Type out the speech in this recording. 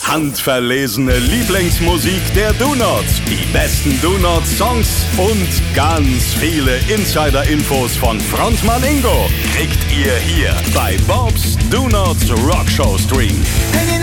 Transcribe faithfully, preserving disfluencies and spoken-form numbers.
handverlesene Lieblingsmusik der Do-Nots, die besten Do-Not-Songs und ganz viele Insider-Infos von Frontmann Ingo kriegt ihr hier bei Bobs Do-Nots Rockshow Stream.